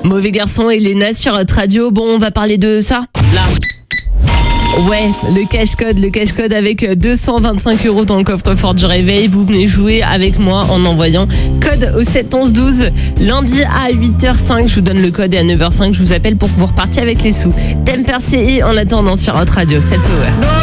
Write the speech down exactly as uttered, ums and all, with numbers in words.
Mauvais garçon, Elena sur Hot Radio. Bon, on va parler de ça, là. Ouais, le cache-code, le cache-code avec deux cent vingt-cinq euros dans le coffre-fort du réveil. Vous venez jouer avec moi en envoyant code au sept onze douze. Lundi à huit heures cinq, je vous donne le code et à neuf heures cinq, je vous appelle pour que vous repartiez avec les sous. Temper C I en attendant sur Hot Radio. C'est le Power.